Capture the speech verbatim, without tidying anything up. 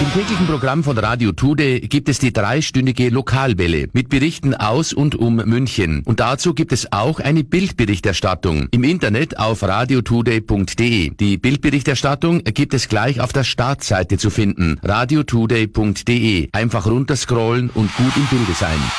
Im täglichen Programm von Radio Today gibt es die dreistündige Lokalwelle mit Berichten aus und um München. Und dazu gibt es auch eine Bildberichterstattung im Internet auf radiotoday punkt de. Die Bildberichterstattung gibt es gleich auf der Startseite zu finden, radiotoday punkt de. Einfach runterscrollen und gut im Bilde sein.